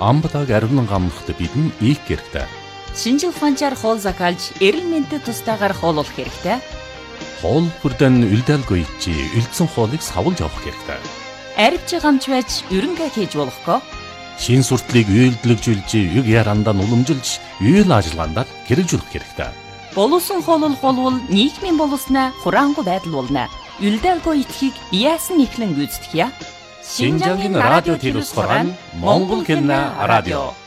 амбатаг ариунан гамнахад бидэн ийх хэрэгтэй. Шинжил ухаанчаар хоол закалж, эрүүл мэндэд тустайгаар хооллох хэрэгтэй. Хоол бүрдэн үлдээлгүй чи үлдсэн хоолыг савлж авах хэрэгтэй. Арвч гамч байж ерөнгээ хийж болохгүй. Шин суртлыг үйлдэлжүүлж, юг ярандаа уламжилж, үйл ажиллагаанд хэрэгжүүлэх хэрэгтэй. Боловсон хооллох болвол нийгмийн боловсноо хураангуй байдал болно. Үлдээлгүй итгэхийг яасан ихлэн гүйцэтгэе. Шинжангийн радио телевиз хорон Монгол хэлний радио